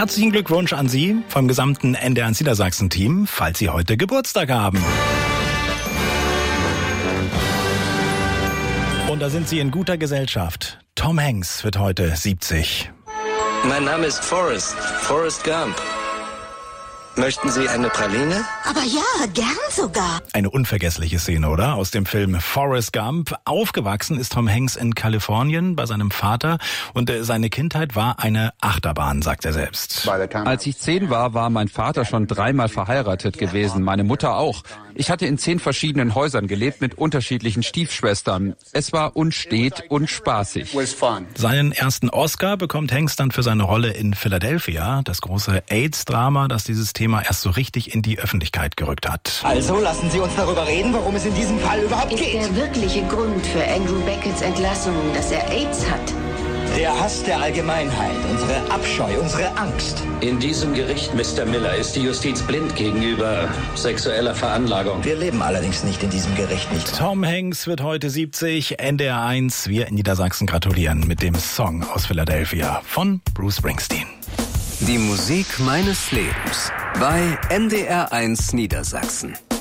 Herzlichen Glückwunsch an Sie vom gesamten NDR1 Niedersachsen-Team, falls Sie heute Geburtstag haben. Und da sind Sie in guter Gesellschaft. Tom Hanks wird heute 70. Mein Name ist Forrest Gump. Möchten Sie eine Praline? Aber ja, gern sogar. Eine unvergessliche Szene, oder? Aus dem Film Forrest Gump. Aufgewachsen ist Tom Hanks in Kalifornien bei seinem Vater und seine Kindheit war eine Achterbahn, sagt er selbst. Als ich 10 war, war mein Vater schon 3-mal verheiratet gewesen, meine Mutter auch. Ich hatte in 10 verschiedenen Häusern gelebt mit unterschiedlichen Stiefschwestern. Es war unstet und spaßig. Seinen ersten Oscar bekommt Hanks dann für seine Rolle in Philadelphia, das große AIDS-Drama, das dieses Thema erst so richtig in die Öffentlichkeit gerückt hat. Also lassen Sie uns darüber reden, worum es in diesem Fall überhaupt geht. Ist der wirkliche Grund für Andrew Becketts Entlassung, dass er AIDS hat? Der Hass der Allgemeinheit, unsere Abscheu, unsere Angst. In diesem Gericht, Mr. Miller, ist die Justiz blind gegenüber sexueller Veranlagung. Wir leben allerdings nicht in diesem Gericht, nicht? Tom Hanks wird heute 70, NDR1. Wir in Niedersachsen gratulieren mit dem Song aus Philadelphia von Bruce Springsteen. Die Musik meines Lebens bei NDR1 Niedersachsen.